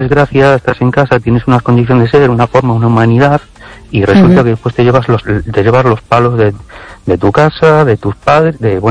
desgracia, estás en casa, tienes unas condiciones de ser, una forma, una humanidad, y resulta que después te llevas los palos de tu casa, de tus padres,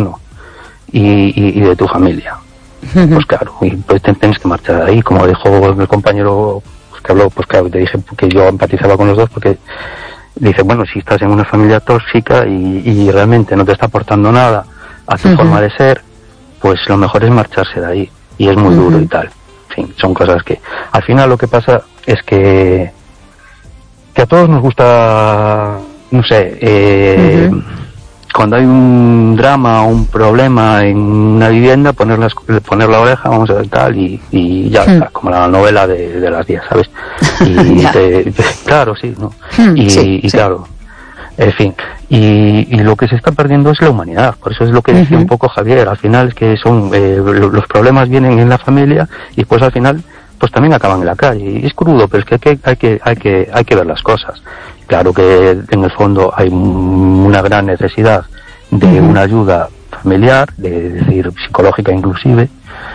y de tu familia. Pues claro, y pues tienes que marchar de ahí, como dijo el compañero que habló, pues claro, te dije que yo empatizaba con los dos, porque dice, bueno, si estás en una familia tóxica y realmente no te está aportando nada a tu forma de ser, pues lo mejor es marcharse de ahí, y es muy duro y tal. En fin, son cosas que al final lo que pasa es que a todos nos gusta, no sé, cuando hay un drama o un problema en una vivienda, poner la oreja, vamos a ver tal, y ya está, como la novela de las 10, ¿sabes? Y claro, sí, ¿no? Y claro, en fin, y lo que se está perdiendo es la humanidad. Por eso es lo que decía un poco Javier, al final es que son los problemas vienen en la familia, y pues al final pues también acaban en la calle. Y es crudo, pero es que hay que ver las cosas. Claro que en el fondo hay una gran necesidad de una ayuda familiar, de decir psicológica inclusive,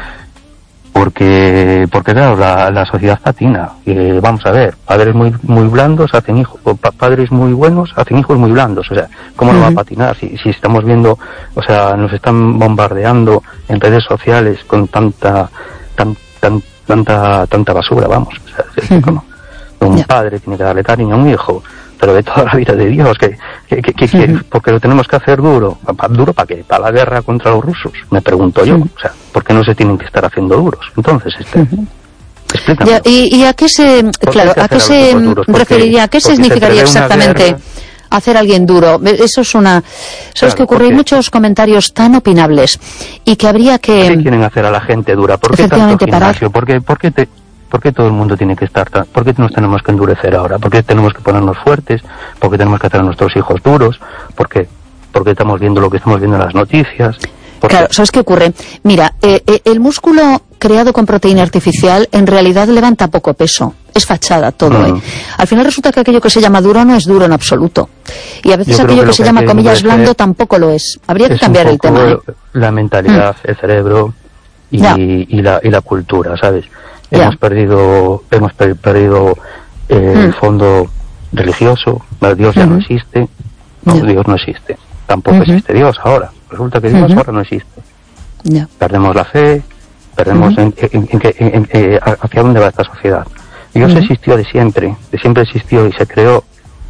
porque claro, la sociedad patina. Vamos a ver, padres muy blandos hacen hijos, padres muy buenos hacen hijos muy blandos. O sea, ¿cómo no va a patinar si estamos viendo, o sea, nos están bombardeando en redes sociales con tanta basura, vamos? O sea, ¿cómo? Un padre tiene que darle cariño a un hijo, pero de toda la vida de Dios, que porque lo tenemos que hacer duro. ¿Duro para qué? ¿Para la guerra contra los rusos? Me pregunto yo. O sea, ¿por qué no se tienen que estar haciendo duros? Entonces, explícame. ¿Y a qué se referiría? ¿A qué significaría exactamente hacer a alguien duro? Eso es una... ¿Sabes qué ocurre? Hay muchos comentarios tan opinables y que habría que... ¿Por qué quieren hacer a la gente dura? ¿Por qué tanto gimnasio? ¿Por qué todo el mundo tiene que estar ¿por qué nos tenemos que endurecer ahora? ¿Por qué tenemos que ponernos fuertes? ¿Por qué tenemos que hacer a nuestros hijos duros? ¿Por qué estamos viendo lo que estamos viendo en las noticias? Claro, ¿sabes qué ocurre? Mira, el músculo creado con proteína artificial en realidad levanta poco peso. Es fachada todo, Al final resulta que aquello que se llama duro no es duro en absoluto. Y a veces aquello que se llama, comillas, blando tampodo lo es. Habría que cambiar el tema. La mentalidad, el cerebro y la cultura, ¿sabes? Hemos perdido el fondo religioso. Dios ya no existe. No, Dios no existe. Tampoco existe Dios ahora. Resulta que Dios ahora no existe. Perdemos la fe, perdemos hacia dónde va esta sociedad. Dios existió de siempre existió y se creó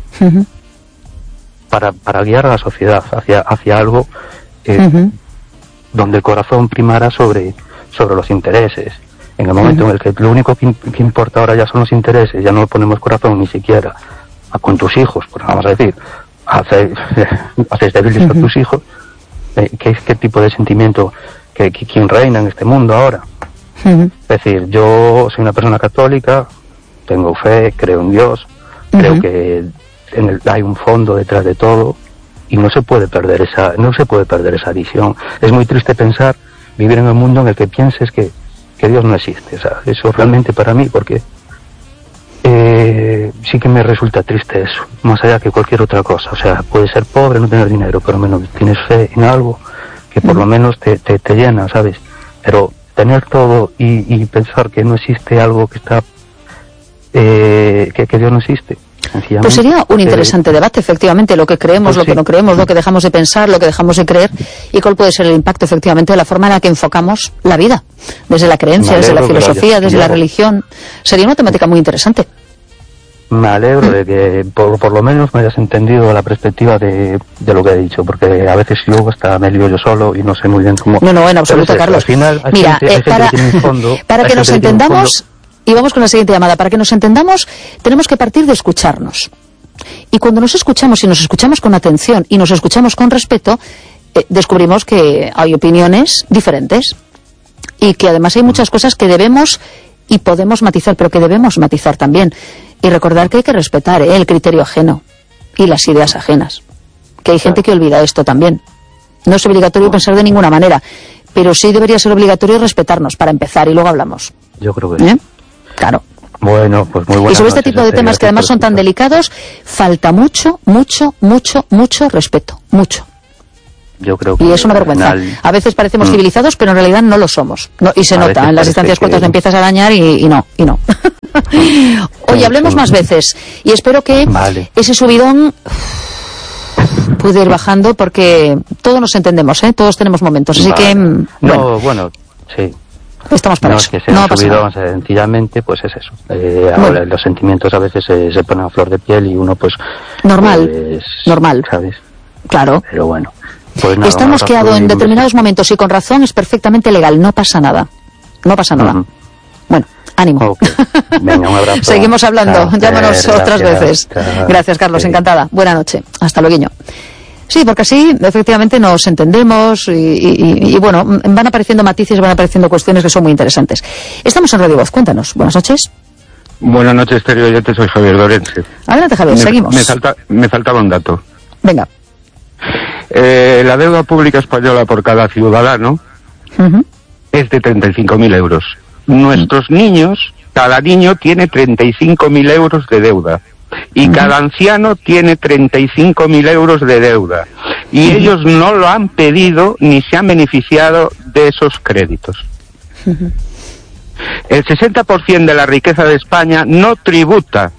para guiar a la sociedad hacia algo donde el corazón primara sobre los intereses. En el momento en el que lo único que importa ahora ya son los intereses, ya no ponemos corazón ni siquiera con tus hijos, pues vamos a decir, haces débiles a tus hijos, ¿qué tipo de sentimiento, quién reina en este mundo ahora? Es decir, yo soy una persona católica, tengo fe, creo en Dios, creo que hay un fondo detrás de todo, y no se puede perder esa visión. Es muy triste vivir en un mundo en el que pienses que Dios no existe. O sea, eso realmente para mí, porque sí que me resulta triste eso, más allá que cualquier otra cosa. O sea, puedes ser pobre, no tener dinero, pero menos tienes fe en algo que por lo menos te llena, ¿sabes? Pero tener todo y pensar que no existe algo que está que Dios no existe. Pues sería un interesante debate, efectivamente, lo que creemos, lo que no creemos, lo que dejamos de pensar, lo que dejamos de creer, y cuál puede ser el impacto, efectivamente, de la forma en la que enfocamos la vida, desde la creencia, desde la filosofía, desde la religión. Sería una temática muy interesante. Me alegro de que por lo menos me hayas entendido la perspectiva de lo que he dicho, porque a veces yo hasta me lío yo solo y no sé muy bien cómo... No, en absoluto, Carlos. Mira, para que nos entendamos... Y vamos con la siguiente llamada. Para que nos entendamos, tenemos que partir de escucharnos. Y cuando nos escuchamos, y nos escuchamos con atención, y nos escuchamos con respeto, descubrimos que hay opiniones diferentes. Y que además hay muchas cosas que debemos y podemos matizar, pero que debemos matizar también. Y recordar que hay que respetar el criterio ajeno y las ideas ajenas. Que hay gente que olvida esto también. No es obligatorio pensar de ninguna manera, pero sí debería ser obligatorio respetarnos, para empezar, y luego hablamos. Yo creo que sí. Claro. Bueno, pues muy buenas. Y sobre este tipo de temas que además son tan delicados, falta mucho respeto. Mucho. yo creo que... Y es una vergüenza. A veces parecemos civilizados, pero en realidad no lo somos. No, y se nota, en las distancias cortas te empiezas a dañar y no. Oye, hablemos más veces. Y espero que ese subidón puede ir bajando, porque todos nos entendemos, todos tenemos momentos. Así que... sí. Estamos para eso. Es que sea un subidón, sencillamente, pues es eso. Ahora los sentimientos a veces se ponen a flor de piel y uno pues... Normal, ¿sabes? Claro. Pero bueno. Pues nada, está mosqueado en determinados momentos y con razón, es perfectamente legal, no pasa nada. Bueno, ánimo. Okay. Venga, un abrazo. Seguimos hablando, llámanos otras veces. Gracias, Carlos, encantada. Buena noche, hasta luego. Sí, porque así efectivamente nos entendemos y bueno, van apareciendo matices, van apareciendo cuestiones que son muy interesantes. Estamos en Radio Voz, cuéntanos. Buenas noches. Buenas noches, Terio, yo soy Javier Dorense. Adelante, Javier, seguimos. Me faltaba un dato. Venga. La deuda pública española por cada ciudadano es de 35.000 euros. Nuestros niños, cada niño tiene 35.000 euros de deuda. Y cada anciano tiene 35.000 euros de deuda. Y ellos no lo han pedido ni se han beneficiado de esos créditos. El 60% de la riqueza de España no tributa.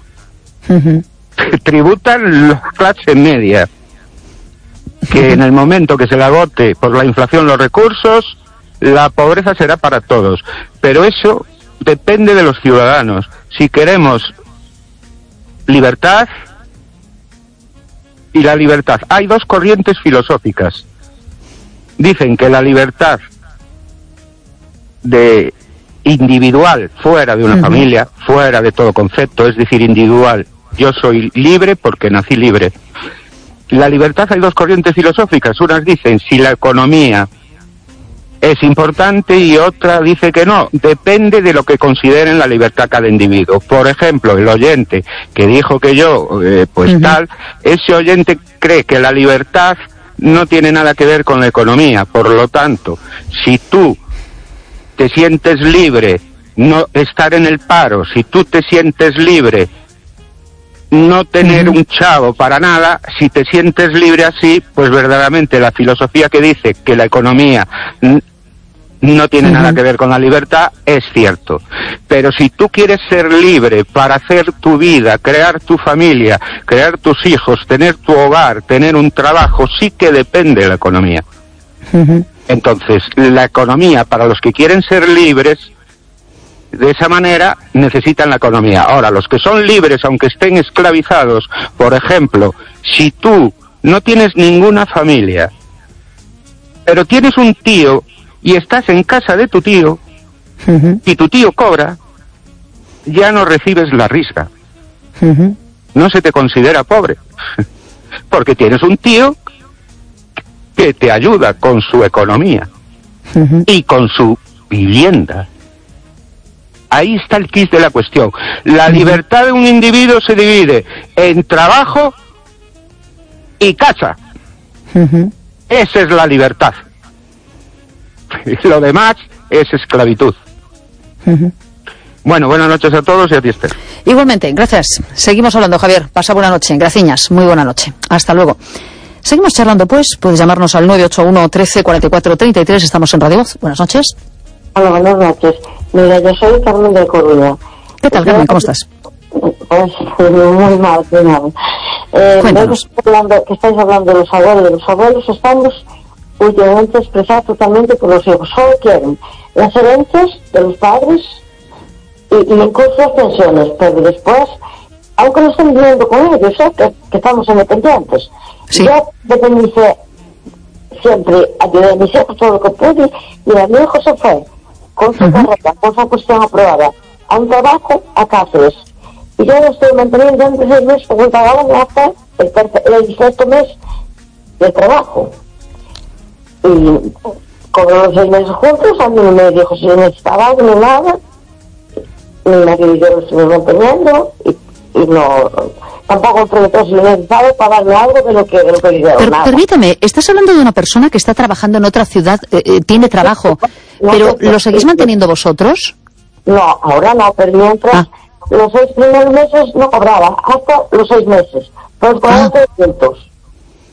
Tributan la clase media, que en el momento que se le agote por la inflación los recursos, la pobreza será para todos. Pero eso depende de los ciudadanos. Si queremos libertad, y la libertad, hay dos corrientes filosóficas. Dicen que la libertad de individual, fuera de una familia, fuera de todo concepto, es decir, individual, yo soy libre porque nací libre. La libertad, hay dos corrientes filosóficas. Unas dicen si la economía es importante y otra dice que no. Depende de lo que consideren la libertad cada individuo. Por ejemplo, el oyente que dijo que yo, ese oyente cree que la libertad no tiene nada que ver con la economía. Por lo tanto, si tú te sientes libre no estar en el paro, si tú te sientes libre no tener un chavo para nada, si te sientes libre así, pues verdaderamente la filosofía que dice que la economía no tiene nada que ver con la libertad, es cierto. Pero si tú quieres ser libre para hacer tu vida, crear tu familia, crear tus hijos, tener tu hogar, tener un trabajo, sí que depende de la economía. Entonces, la economía, para los que quieren ser libres, de esa manera, necesitan la economía. Ahora, los que son libres, aunque estén esclavizados, por ejemplo, si tú no tienes ninguna familia, pero tienes un tío y estás en casa de tu tío, y tu tío cobra, ya no recibes la risca. No se te considera pobre, porque tienes un tío que te ayuda con su economía y con su vivienda. Ahí está el quid de la cuestión. La libertad de un individuo se divide en trabajo y casa. Esa es la libertad. Lo demás es esclavitud. Bueno, buenas noches a todos y a ti, Esther. Igualmente, gracias. Seguimos hablando, Javier. Pasa buena noche. Graciñas. Muy buena noche. Hasta luego. Seguimos charlando, pues. Puedes llamarnos al 981 13 44 33. Estamos en Radio Voz. Buenas noches. Hola, buenas noches. Mira, yo soy Carmen de Coruña. ¿Qué tal, Carmen? ¿Cómo estás? Pues muy mal, muy mal. Cuéntanos. Que estáis hablando de los abuelos. Los abuelos estamos últimamente expresados totalmente por los hijos. Solo quieren las herencias de los padres y incluso las pensiones, pero después, aunque no estén viviendo con ellos, que estamos independientes. Sí. Yo dependí siempre, ayudé a mis hijos todo lo que pude. Mira, mi hijo se fue con su carrera, con su cuestión aprobada, a un trabajo a Cáceres. Y yo lo estoy manteniendo antes del mes porque pagaban hasta el sexto mes del trabajo. Y con los 6 meses juntos, a mí no me dijo si necesitaba algo ni nada. Mi marido y yo lo estuve manteniendo y no... Tampoco preguntó si necesitaba pagarme algo de lo que dijeron. Pero permítame, estás hablando de una persona que está trabajando en otra ciudad, tiene trabajo, pero ¿lo seguís manteniendo vosotros? No, ahora no, pero mientras los 6 primeros meses no cobraba, hasta los 6 meses. Pues con juntos.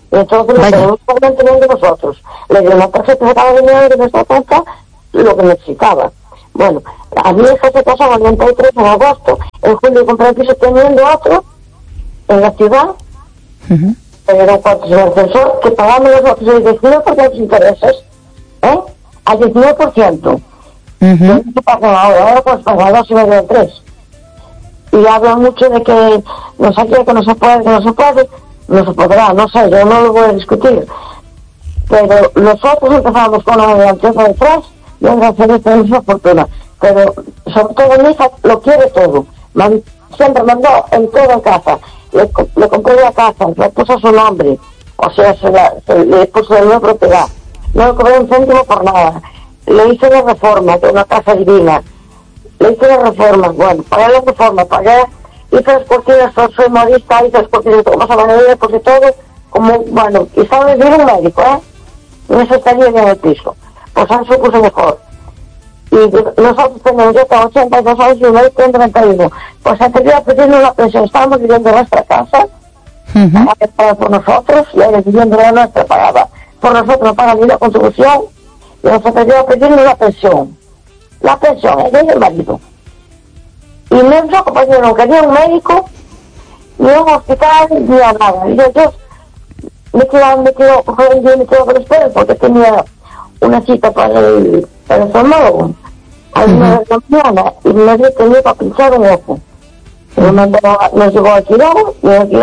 Y entonces lo tenemos que mantener de nosotros. Le dio una tarjeta de cada dinero de nuestra cuenta lo que necesitaba. Bueno, a mi hija se casó en el 93 en agosto, en julio compré el piso teniendo otro en la ciudad, pero cuántos el ascensor, que pagamos nosotros el 19% de los intereses, al 19%. ¿Qué pasa ahora? Pues pagar 2,5 de 3. Y hablan mucho de que no sé qué, que no se puede, no se podrá, no sé, yo no lo voy a discutir. Pero nosotros empezamos con una empresa detrás, y en gracias tenemos una fortuna. Pero sobre todo mi hija lo quiere todo. Siempre mandó en todo en casa. Le compré la casa, le puso su nombre. O sea, le puso de nueva propiedad. No le cobré un céntimo por nada. Le hice una reforma de una casa divina. Le hice una reforma, bueno, pagué la reforma, hice las cortinas, soy modista, hice las cortinas, como a la porque todo, como, bueno, y estaba bien un médico, y eso estaría bien en el piso. Pues ahora se puso mejor. Y nosotros tenemos, yo tengo 82 años y un médico en 91. Pues antes a pedirnos una pensión, estábamos viviendo en nuestra casa, pagada por nosotros, y él viviendo en la nuestra, pagaba por nosotros, paga ni la contribución, y nos atrevió a pedirnos la pensión. La pensión, ella y el marido. Y nuestro compañero no quería un médico, ni un hospital, ni a nada. Y yo me quedo con ustedes porque tenía una cita para el oftalmólogo a las 9 de la mañana y me tenía para pinchar un ojo. Nos llevó al quirón,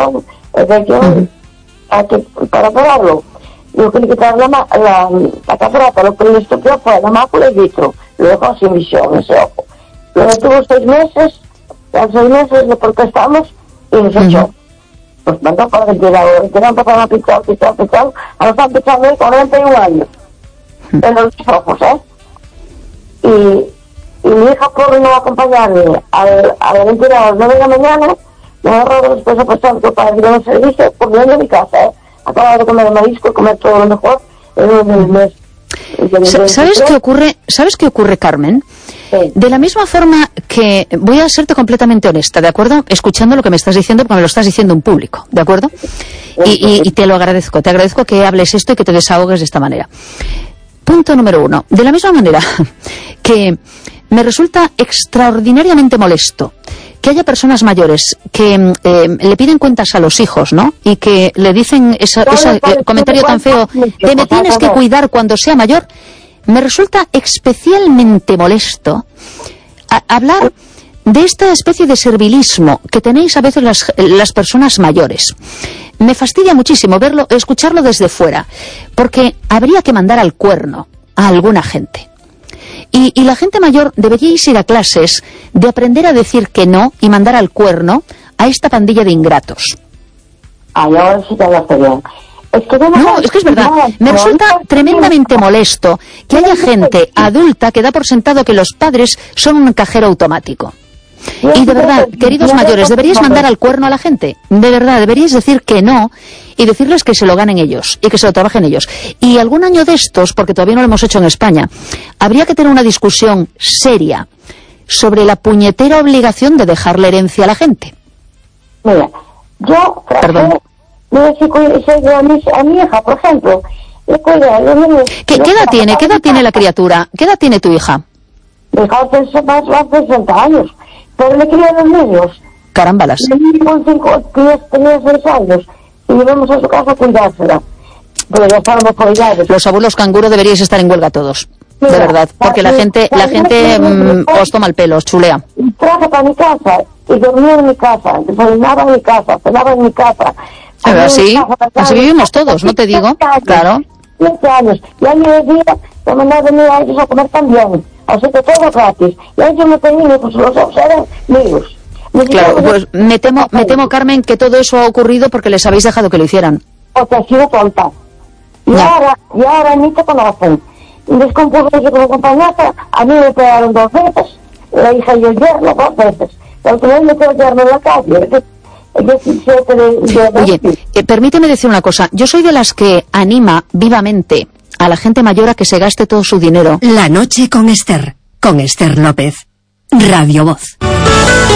para operarlo. Yo quería quitar la catarata, lo que le estopió fue la mácula y vitro, lo dejó sin visión ese ojo. Luego tuvo 6 meses, a los 6 meses le protestamos y nos echó. Pues mandó para el ventilador, empezaron a pinchar, ahora están pinchando él con 91 años, en los ojos, Y mi hija por no acompañarme al ventilador a las 9 de la mañana, me agarró después apostando para ir a un servicio, comiendo en mi casa, acaba de comer marisco, comer todo lo mejor en un mes. ¿Sabes qué ocurre, Carmen? Sí. De la misma forma que voy a serte completamente honesta, ¿de acuerdo? Escuchando lo que me estás diciendo, porque me lo estás diciendo en público, ¿de acuerdo? Y te lo agradezco, te agradezco que hables esto y que te desahogues de esta manera. Punto número 1. De la misma manera que me resulta extraordinariamente molesto que haya personas mayores que le piden cuentas a los hijos, ¿no? Y que le dicen ese comentario tan feo de me tienes que cuidar cuando sea mayor. Me resulta especialmente molesto hablar de esta especie de servilismo que tenéis a veces las personas mayores. Me fastidia muchísimo escucharlo desde fuera, porque habría que mandar al cuerno a alguna gente. Y la gente mayor deberíais ir a clases de aprender a decir que no y mandar al cuerno a esta pandilla de ingratos. Ahora sí te hablaste bien. No, es que es verdad. Me resulta tremendamente molesto que haya gente adulta que da por sentado que los padres son un cajero automático. Y de verdad, queridos mayores, deberíais mandar al cuerno a la gente. De verdad, deberíais decir que no y decirles que se lo ganen ellos y que se lo trabajen ellos. Y algún año de estos, porque todavía no lo hemos hecho en España, habría que tener una discusión seria sobre la puñetera obligación de dejarle herencia a la gente. Mira, yo Perdón. A mi hija, por ejemplo, le cuido a los niños. ¿Qué edad tiene la criatura? ¿Qué edad tiene tu hija? Mi hija más de 60 años, pero le cría a los niños. Carámbalas. El niño con tenía 6 años y íbamos a su casa a cuidársela. Pero ya estábamos por edades. Los abuelos canguro deberíais estar en huelga todos. Mira, de verdad, porque la gente os toma el pelo, os chulea. Y traje para mi casa, y dormía en mi casa, desayunaba en mi casa, cenaba en mi casa. Pero así vivimos todos, ¿no te digo? Claro. 7 años, y año de día, te mandaba a ellos a comer también. Así que todo gratis. Y a ellos no tenían, pues los ojos eran míos. Claro, pues me temo, Carmen, que todo eso ha ocurrido porque les habéis dejado que lo hicieran. Porque ha sido tonta. Y ahora ni te conocen. Descompuso yo como compañera, a mí me pegaron 2 veces, la hija y el yerno 2 veces. Pero que me quedó el yerno en la calle. Oye, permíteme decir una cosa. Yo soy de las que anima vivamente a la gente mayor a que se gaste todo su dinero. La noche con Esther López. Radio Voz.